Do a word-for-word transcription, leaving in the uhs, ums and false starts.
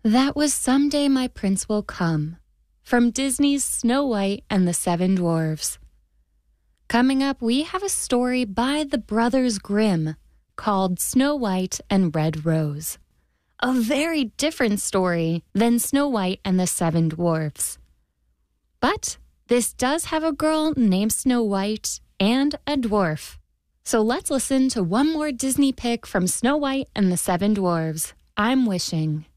That was Someday My Prince Will Come, from Disney's Snow White and the Seven Dwarfs. Coming up, we have a story by the Brothers Grimm called Snow White and Red Rose. A very different story than Snow White and the Seven Dwarfs. But this does have a girl named Snow White and a dwarf. So let's listen to one more Disney pick from Snow White and the Seven Dwarfs. I'm Wishing.